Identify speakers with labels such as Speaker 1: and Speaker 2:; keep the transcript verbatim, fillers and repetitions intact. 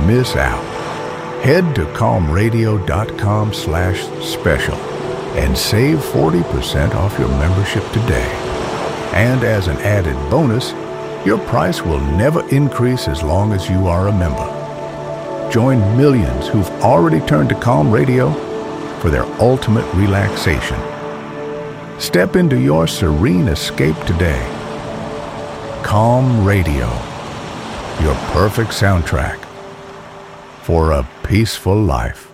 Speaker 1: miss out. Head to calm radio dot com slash special and save forty percent off your membership today. And as an added bonus, your price will never increase as long as you are a member. Join millions who've already turned to Calm Radio for their ultimate relaxation. Step into your serene escape today. Calm Radio, your perfect soundtrack for a peaceful life.